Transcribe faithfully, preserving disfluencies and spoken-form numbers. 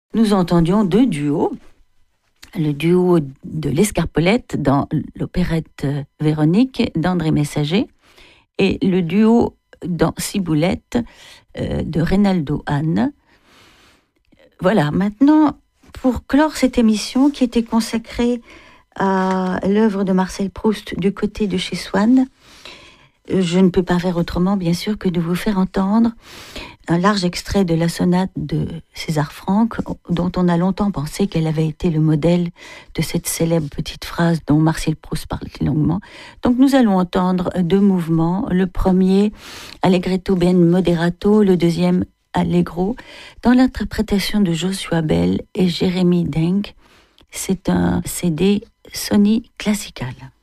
nous entendions deux duos. Le duo de l'Escarpolette dans l'opérette Véronique d'André Messager et le duo dans Ciboulette euh, de Reynaldo Hahn. Voilà, maintenant, pour clore cette émission qui était consacrée à l'œuvre de Marcel Proust du côté de chez Swann, je ne peux pas faire autrement, bien sûr, que de vous faire entendre un large extrait de la sonate de César Franck, dont on a longtemps pensé qu'elle avait été le modèle de cette célèbre petite phrase dont Marcel Proust parle longuement. Donc nous allons entendre deux mouvements. Le premier, Allegretto ben moderato, le deuxième, Allegro, dans l'interprétation de Joshua Bell et Jérémy Denk. C'est un C D Sony Classical.